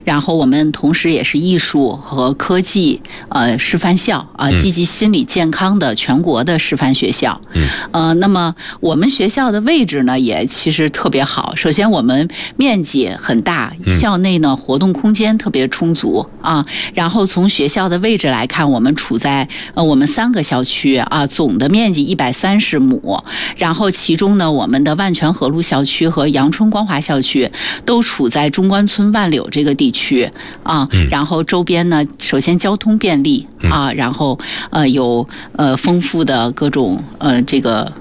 然后我们同时也是艺术和科技示范校积极心理健康的全国的示范学校。那么我们学校的位置呢也其实特别好。首先我们面积很大，校内呢活动空间特别充足啊。然后从学校的位置来看，我们处在我们3个校区啊，总的面积130亩。然后其中呢，我们的万泉河路校区和阳春光华校区都处在中关村万柳这个地区啊。然后周边呢，首先交通便利啊，然后有丰富的各种这个